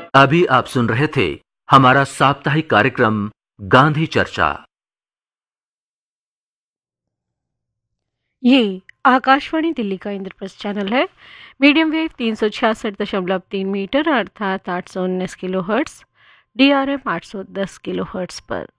अभी आप सुन रहे थे हमारा साप्ताहिक कार्यक्रम गांधी चर्चा। ये आकाशवाणी दिल्ली का इंद्रप्रस्थ चैनल है। मीडियम वेव 366.3 मीटर अर्थात 819 kilo hertz, DRM 810 kilo hertz पर।